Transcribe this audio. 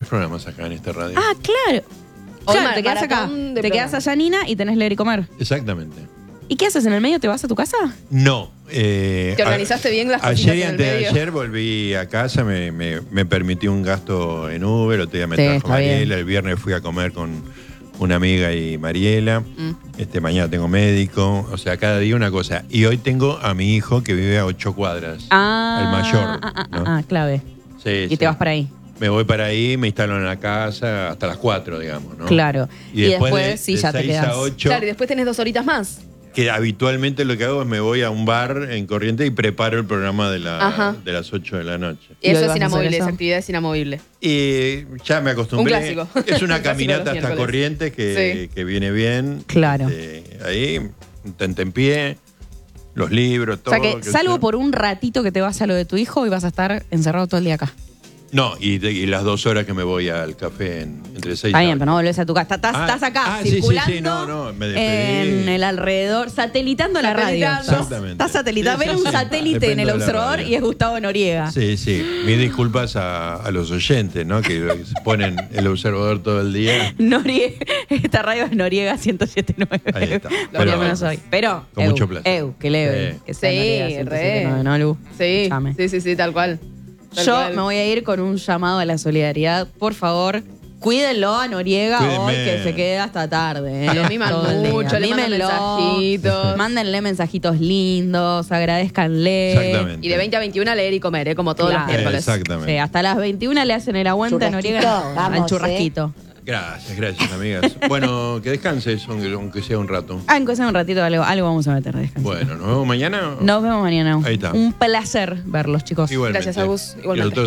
programas acá en esta radio. Ah, claro. Claro, te quedas acá. maratón de Te quedas allá, Nina, y tenés leer y comer. Exactamente. ¿Y qué haces en el medio? ¿Te vas a tu casa? No. ¿Te organizaste bien las cositas Ayer y en el antes de medio? ayer volví a casa, me permitió un gasto en Uber, otro día me Sí, trajo está Mariela, bien. el viernes fui a comer con una amiga y Mariela, mañana tengo médico, o sea, cada día una cosa. Y hoy tengo a mi hijo que vive a 8 cuadras, el mayor. ¿no? Clave. Sí, Y te vas para ahí. Me voy para ahí, me instalo en la casa hasta las 4, digamos, ¿no? Claro. Y después, de sí, ya te 6 quedás. a 8, Claro, y después tenés 2 horitas más. que habitualmente lo que hago es me voy a un bar en Corrientes y preparo el programa de las 8 de la noche. ¿Y hoy Eso vas es a hacer inamovible, eso? esa actividad es inamovible. Y ya me acostumbré. Un clásico. Es una Un clásico caminata los hasta miércoles. Corrientes que viene bien. Claro. Ahí, un tentempié, los libros, O todo. sea que, salvo por un ratito que te vas a lo de tu hijo, y vas a estar encerrado todo el día acá. No, y las 2 horas que me voy al café entre 6 y Está bien, 8. pero no volvés a tu casa. Estás acá, sí, circulando sí, no, me despedí. en el alrededor, satelitando la radio. Exactamente. Estás satelitando. Sí, Ven sí, un sí. satélite en Dependo el de la observador radio. y es Gustavo Noriega. Sí, sí. Mis disculpas a los oyentes, ¿no? Que ponen el observador todo el día. Esta radio es Noriega 107.9. Ahí está. Por lo menos hoy. Pero, Con mucho placer. que leve. Sí. Que sea Sí, Noriega re. 107.9, ¿no, Lu? Sí, Escuchame. sí, tal cual. Tal Yo cual. me voy a ir con un llamado a la solidaridad. Por favor, cuídenlo a Noriega Cuídenme. hoy, que se quede hasta tarde. Lo miman Todo el día. mucho, le mandan Mímenlo. mensajitos. Mándenle mensajitos lindos, agradezcanle. Exactamente. Y de 20 a 21 leer y comer, como todos Claro. los miércoles. Exactamente. Sí, hasta las 21 le hacen el aguante a Noriega Churrasquito, al vamos, churrasquito. Gracias, amigas. Bueno, que descanses, aunque sea un rato. Aunque sea un ratito, algo vamos a meter de descanso. Bueno, ¿nos vemos mañana? Nos vemos mañana. Ahí está. Un placer verlos, chicos. Igualmente. Gracias, Agus. Y Igualmente. nosotros